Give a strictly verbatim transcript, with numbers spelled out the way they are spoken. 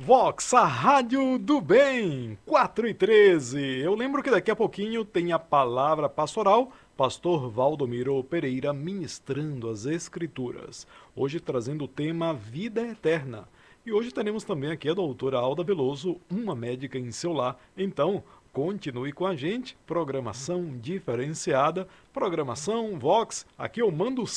Vox, a rádio do bem, quatro e treze. Eu lembro que daqui a pouquinho tem a palavra pastoral, pastor Valdomiro Pereira ministrando as escrituras. Hoje trazendo o tema vida eterna. E hoje teremos também aqui a doutora Alda Veloso, uma médica em seu lar. Então, continue com a gente, programação diferenciada, programação Vox, aqui eu mando